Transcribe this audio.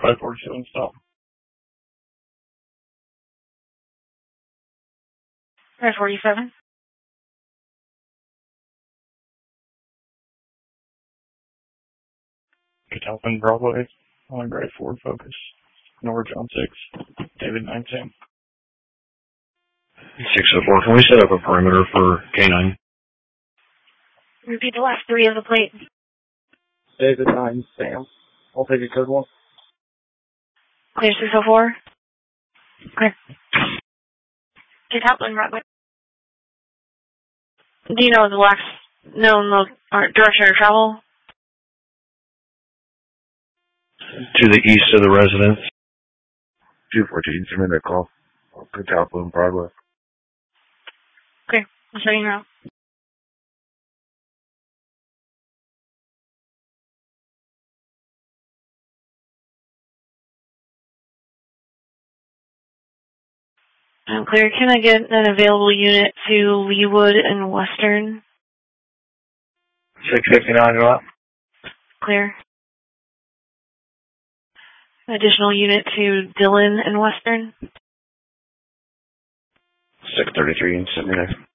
542 install. 547. Catalpan Broadway, on grade 4 focus. Nora John 6, David 19. 604, can we set up a perimeter for K9? Repeat the last 3 of the plate. David 9, Sam. I'll take a code 1. Clear 604. Clear. Catalpan Broadway. Do you know the last known direction of travel? To the east of the residence. 214, submit that call. Catalpan Broadway. Okay, I'm setting route. I'm clear. Can I get an available unit to Leewood and Western? 659, go out. Clear. Additional unit to Dillon and Western? 633, submit that.